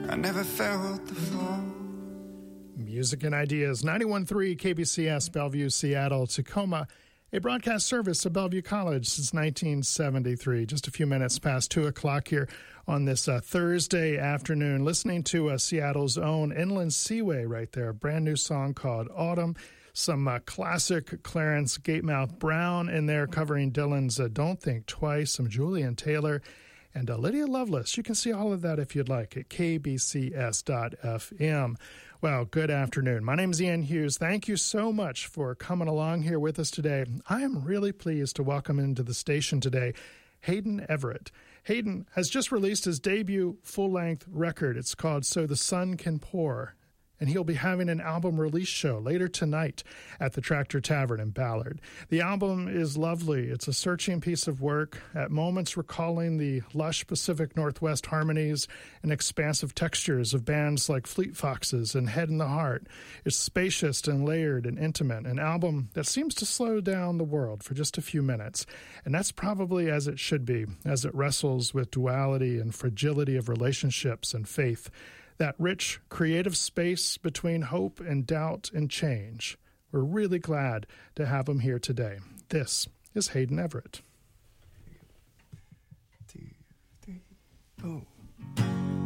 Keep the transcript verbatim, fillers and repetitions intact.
I never felt the fall. Music and Ideas, ninety-one point three K B C S, Bellevue, Seattle, Tacoma, a broadcast service of Bellevue College since nineteen seventy-three. Just a few minutes past two o'clock here on this uh, Thursday afternoon, listening to uh, Seattle's own Inland Seaway right there, a brand new song called Autumn. Some uh, classic Clarence Gatemouth Brown in there covering Dylan's uh, Don't Think Twice, some Julian Taylor, and uh, Lydia Lovelace. You can see all of that if you'd like at k b c s dot f m. Well, good afternoon. My name is Ian Hughes. Thank you so much for coming along here with us today. I am really pleased to welcome into the station today Hayden Everett. Hayden has just released his debut full-length record. It's called So the Sun Can Pour, and he'll be having an album release show later tonight at the Tractor Tavern in Ballard. The album is lovely. It's a searching piece of work, at moments recalling the lush Pacific Northwest harmonies and expansive textures of bands like Fleet Foxes and Head in the Heart. It's spacious and layered and intimate, an album that seems to slow down the world for just a few minutes. And that's probably as it should be, as it wrestles with duality and fragility of relationships and faith. That rich, creative space between hope and doubt and change. We're really glad to have him here today. This is Hayden Everett. Two, three, four.